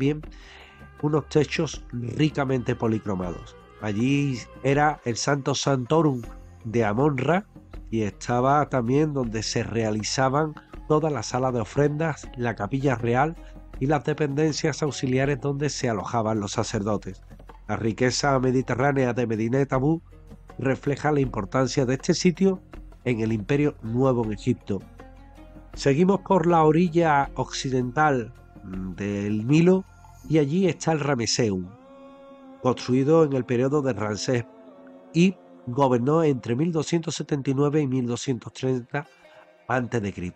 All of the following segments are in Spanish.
también unos techos ricamente policromados. Allí era el Santo Santorum de Amon-Ra y estaba también donde se realizaban todas las salas de ofrendas, la capilla real y las dependencias auxiliares donde se alojaban los sacerdotes. La riqueza mediterránea de Medinet Abu refleja la importancia de este sitio en el Imperio Nuevo en Egipto. Seguimos por la orilla occidental del Nilo y allí está el Ramesseum, construido en el periodo de Ramsés y gobernó entre 1279 y 1230 a.C.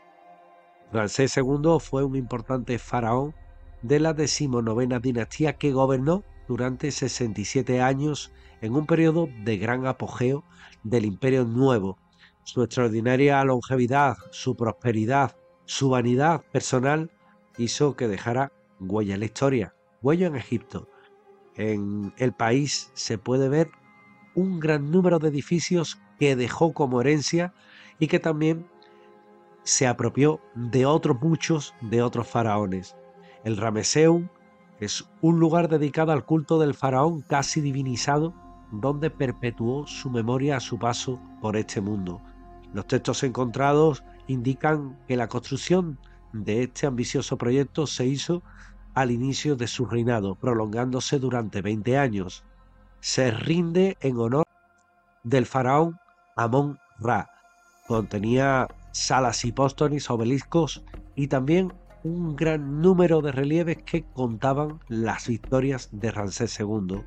Ramsés II fue un importante faraón de la 19ª dinastía que gobernó durante 67 años en un periodo de gran apogeo del Imperio Nuevo. Su extraordinaria longevidad, su prosperidad, su vanidad personal hizo que dejara huella en la historia, huella en Egipto. En el país se puede ver un gran número de edificios que dejó como herencia y que también se apropió de otros muchos de otros faraones. El Ramesseum es un lugar dedicado al culto del faraón casi divinizado, donde perpetuó su memoria a su paso por este mundo. Los textos encontrados indican que la construcción de este ambicioso proyecto se hizo al inicio de su reinado, prolongándose durante 20 años. Se rinde en honor del faraón Amon-Ra. Contenía salas hipóstonis, obeliscos y también un gran número de relieves que contaban las victorias de Ramsés II.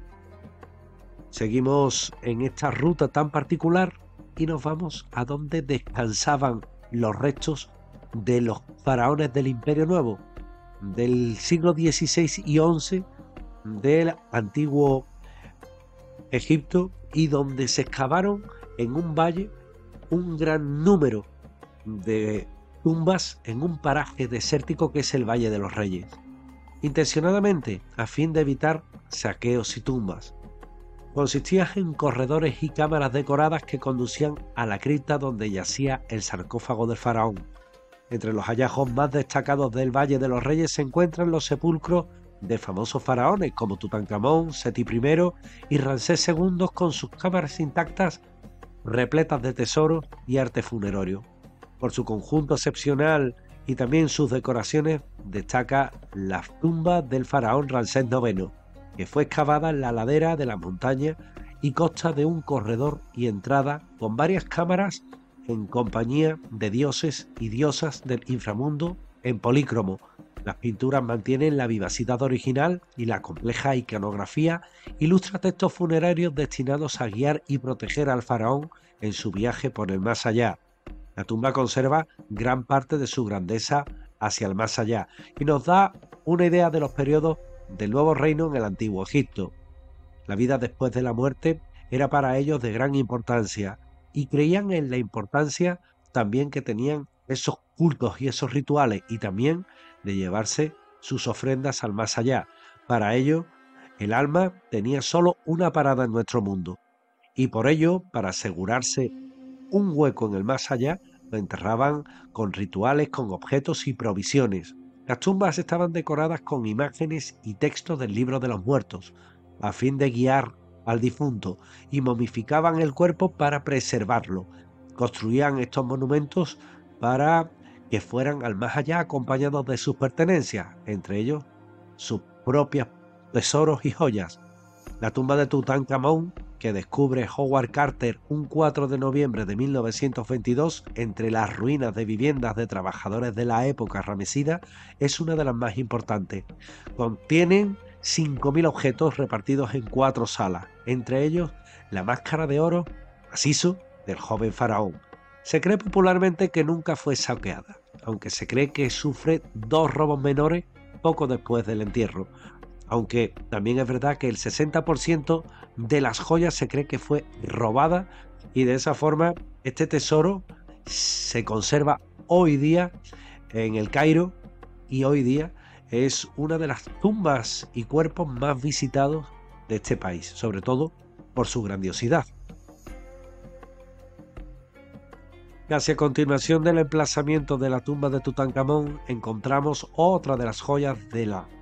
Seguimos en esta ruta tan particular y nos vamos a donde descansaban los restos de los faraones del Imperio Nuevo, del siglo XVI y XI del antiguo Egipto, y donde se excavaron en un valle un gran número de tumbas en un paraje desértico que es el Valle de los Reyes, intencionadamente a fin de evitar saqueos y tumbas. Consistían en corredores y cámaras decoradas que conducían a la cripta donde yacía el sarcófago del faraón. Entre los hallazgos más destacados del Valle de los Reyes se encuentran los sepulcros de famosos faraones como Tutankamón, Seti I y Ramsés II, con sus cámaras intactas repletas de tesoros y arte funerario. Por su conjunto excepcional y también sus decoraciones destaca la tumba del faraón Ramsés IX, que fue excavada en la ladera de la montaña y consta de un corredor y entrada con varias cámaras en compañía de dioses y diosas del inframundo en polícromo. Las pinturas mantienen la vivacidad original y la compleja iconografía ilustra textos funerarios destinados a guiar y proteger al faraón en su viaje por el más allá. La tumba conserva gran parte de su grandeza hacia el más allá y nos da una idea de los periodos del nuevo reino en el antiguo Egipto. La vida después de la muerte era para ellos de gran importancia y creían en la importancia también que tenían esos cultos y esos rituales y también de llevarse sus ofrendas al más allá. Para ello, el alma tenía solo una parada en nuestro mundo y por ello, para asegurarse un hueco en el más allá, lo enterraban con rituales, con objetos y provisiones. Las tumbas estaban decoradas con imágenes y textos del libro de los muertos, a fin de guiar al difunto, y momificaban el cuerpo para preservarlo. Construían estos monumentos para que fueran al más allá acompañados de sus pertenencias, entre ellos sus propios tesoros y joyas. La tumba de Tutankamón, que descubre Howard Carter un 4 de noviembre de 1922 entre las ruinas de viviendas de trabajadores de la época ramesida, es una de las más importantes. Contienen 5.000 objetos repartidos en 4 salas, entre ellos la máscara de oro macizo del joven faraón. Se cree popularmente que nunca fue saqueada, aunque se cree que sufre 2 robos menores poco después del entierro. Aunque también es verdad que el 60% de las joyas se cree que fue robada y de esa forma este tesoro se conserva hoy día en el Cairo y hoy día es una de las tumbas y cuerpos más visitados de este país, sobre todo por su grandiosidad. Casi a continuación del emplazamiento de la tumba de Tutankamón encontramos otra de las joyas de la